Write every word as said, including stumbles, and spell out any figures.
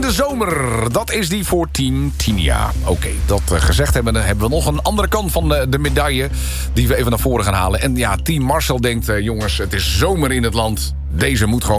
de zomer. Dat is die voor Team Tinia. Oké, okay, dat uh, gezegd hebben, dan hebben we nog een andere kant van de, de medaille... die we even naar voren gaan halen. En ja, Team Marcel denkt, uh, jongens, het is zomer in het land. Deze moet gewoon